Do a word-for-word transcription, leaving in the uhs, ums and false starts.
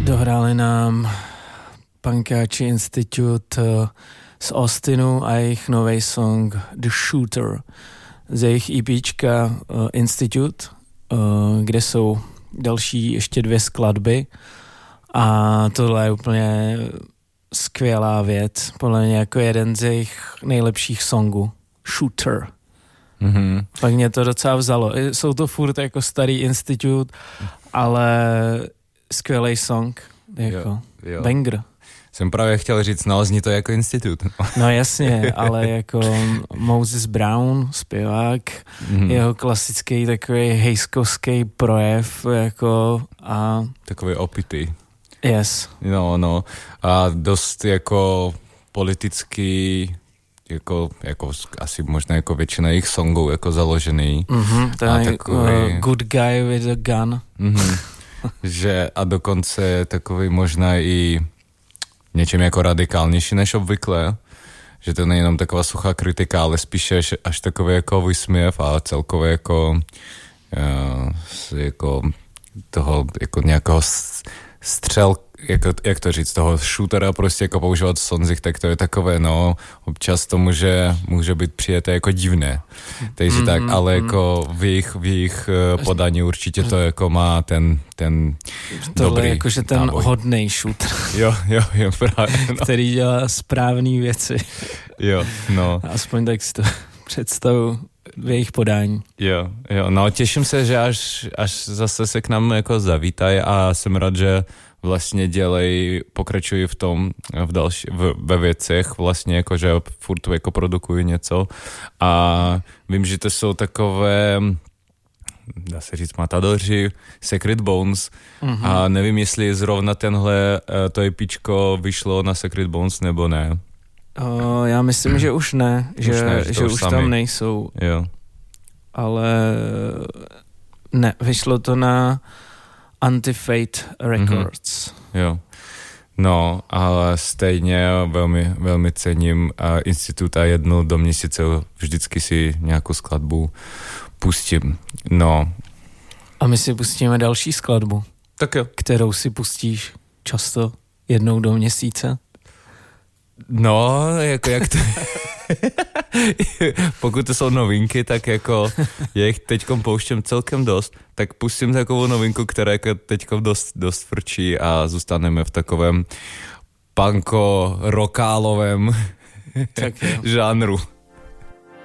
Dohráli nám punkáči Institute z Austinu a jejich nový song The Shooter z jejich EPčka uh, Institute, uh, kde jsou další ještě dvě skladby a tohle je úplně skvělá věc, podle mě jako jeden z jejich nejlepších songů. Shooter. Mm-hmm. Tak mě to docela vzalo. Jsou to furt jako starý Institute, ale skvělej song. Jako jo, jo. banger. Jsem právě chtěl říct, no zní to jako Institut. No jasně, ale jako Moses Brown, zpěvák, mm-hmm. jeho klasický takový hejskovský projev, jako a... Takový opitý. Yes. No, no. A dost jako politický, jako, jako asi možná jako většina jejich songů jako založený. Mm-hmm, to je takový... uh, good guy with a gun. Mm-hmm. Že a dokonce takový možná i něčem jako radikálnější než obvykle, že to není jenom taková suchá kritika, ale spíše až, až takový jako vysměv a celkově jako, uh, jako toho jako nějakého střel, jako, jak to říct, toho shootera prostě jako používat v sonzích, tak to je takové, no, občas to může, může být přijeté jako divné. Takže mm, tak, ale mm. jako v jejich, v jejich podání určitě to jako má ten, ten tohle dobrý jakože ten náboj. Hodnej shooter. Jo, jo, jo, právě. No. Který dělá správný věci. Jo, no. Aspoň tak si to představu v jejich podání. Jo, jo, no těším se, že až, až zase se k nám jako zavítají a jsem rád, že vlastně dělej, pokračují v tom, v další, v, ve věcech vlastně, jako, že furt jako produkují něco a vím, že to jsou takové, dá se říct, matadoři, Sacred Bones mm-hmm. a nevím, jestli zrovna tenhle, to EPčko vyšlo na Sacred Bones nebo ne. O, já myslím, že už ne, že už, ne, že že už tam nejsou. Jo. Ale ne, vyšlo to na Anti-Fate Records. Mm-hmm. Jo. No, ale stejně velmi, velmi cením a Institut a jednu do měsíce vždycky si nějakou skladbu pustím. No. A my si pustíme další skladbu. Tak jo. Kterou si pustíš často jednou do měsíce? No, jako jak to... Pokud to jsou novinky, tak jako já jich teďkom pouštím celkem dost, tak pustím takovou novinku, která jako teďkom dost, dost frčí a zůstaneme v takovém punko-rockálovém žánru.